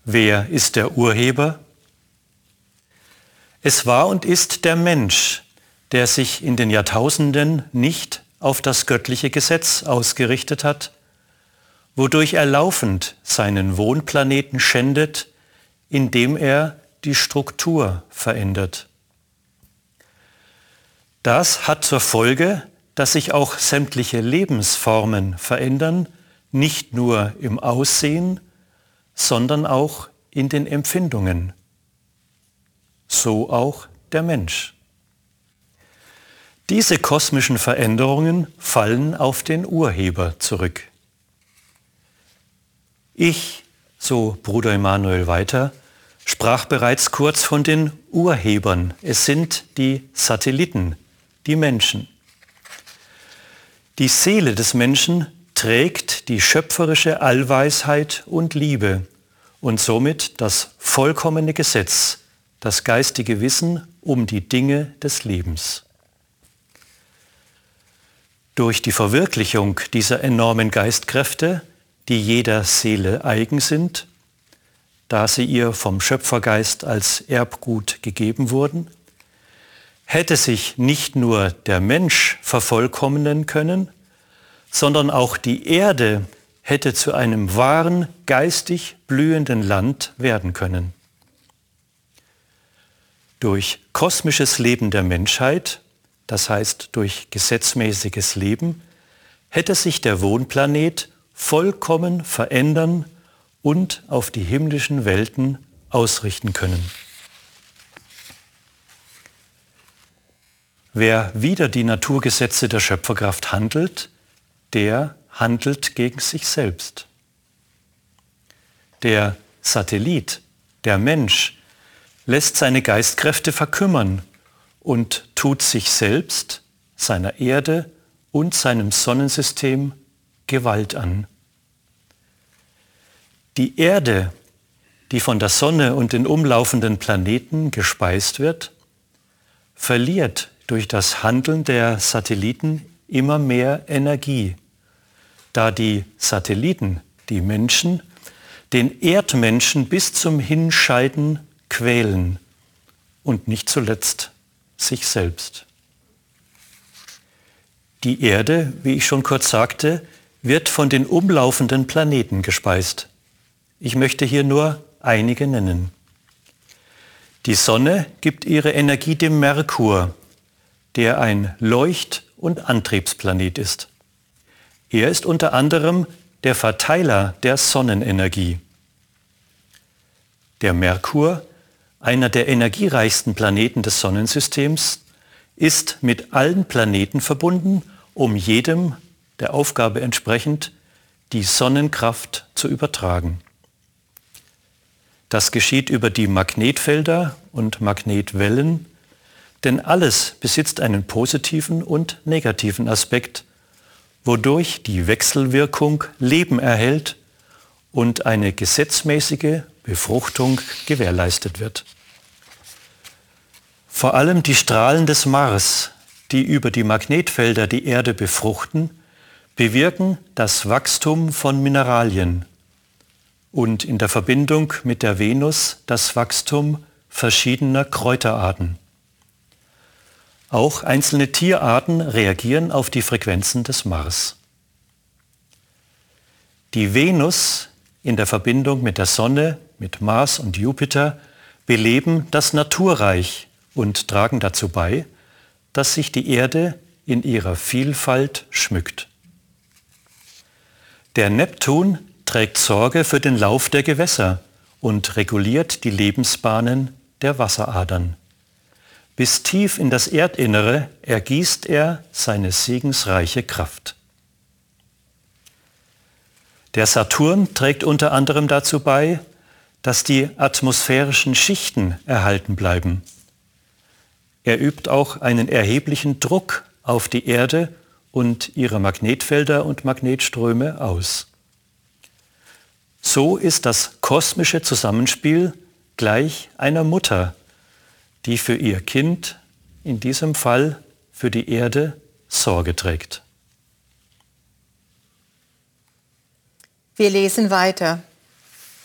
Wer ist der Urheber? Es war und ist der Mensch, der sich in den Jahrtausenden nicht auf das göttliche Gesetz ausgerichtet hat, wodurch er laufend seinen Wohnplaneten schändet, indem er die Struktur verändert. Das hat zur Folge, dass sich auch sämtliche Lebensformen verändern, nicht nur im Aussehen, sondern auch in den Empfindungen. So auch der Mensch. Diese kosmischen Veränderungen fallen auf den Urheber zurück. Ich, so Bruder Emanuel weiter, sprach bereits kurz von den Urhebern. Es sind die Satelliten, die Menschen. Die Seele des Menschen trägt die schöpferische Allweisheit und Liebe und somit das vollkommene Gesetz, das geistige Wissen um die Dinge des Lebens. Durch die Verwirklichung dieser enormen Geistkräfte, die jeder Seele eigen sind, da sie ihr vom Schöpfergeist als Erbgut gegeben wurden, hätte sich nicht nur der Mensch vervollkommnen können, sondern auch die Erde hätte zu einem wahren, geistig blühenden Land werden können. Durch kosmisches Leben der Menschheit, das heißt durch gesetzmäßiges Leben, hätte sich der Wohnplanet vollkommen verändern und auf die himmlischen Welten ausrichten können. Wer wider die Naturgesetze der Schöpferkraft handelt, der handelt gegen sich selbst. Der Satellit, der Mensch, lässt seine Geistkräfte verkümmern und tut sich selbst, seiner Erde und seinem Sonnensystem Gewalt an. Die Erde, die von der Sonne und den umlaufenden Planeten gespeist wird, verliert durch das Handeln der Satelliten immer mehr Energie, da die Satelliten, die Menschen, den Erdmenschen bis zum Hinscheiden quälen und nicht zuletzt sich selbst. Die Erde, wie ich schon kurz sagte, wird von den umlaufenden Planeten gespeist. Ich möchte hier nur einige nennen. Die Sonne gibt ihre Energie dem Merkur, der ein Leucht- und Antriebsplanet ist. Er ist unter anderem der Verteiler der Sonnenenergie. Der Merkur, einer der energiereichsten Planeten des Sonnensystems, ist mit allen Planeten verbunden, um jedem der Aufgabe entsprechend die Sonnenkraft zu übertragen. Das geschieht über die Magnetfelder und Magnetwellen, denn alles besitzt einen positiven und negativen Aspekt, wodurch die Wechselwirkung Leben erhält und eine gesetzmäßige Befruchtung gewährleistet wird. Vor allem die Strahlen des Mars, die über die Magnetfelder die Erde befruchten, bewirken das Wachstum von Mineralien und in der Verbindung mit der Venus das Wachstum verschiedener Kräuterarten. Auch einzelne Tierarten reagieren auf die Frequenzen des Mars. Die Venus in der Verbindung mit der Sonne, mit Mars und Jupiter beleben das Naturreich und tragen dazu bei, dass sich die Erde in ihrer Vielfalt schmückt. Der Neptun trägt Sorge für den Lauf der Gewässer und reguliert die Lebensbahnen der Wasseradern. Bis tief in das Erdinnere ergießt er seine segensreiche Kraft. Der Saturn trägt unter anderem dazu bei, dass die atmosphärischen Schichten erhalten bleiben. Er übt auch einen erheblichen Druck auf die Erde und ihre Magnetfelder und Magnetströme aus. So ist das kosmische Zusammenspiel gleich einer Mutter, die für ihr Kind, in diesem Fall für die Erde, Sorge trägt. Wir lesen weiter.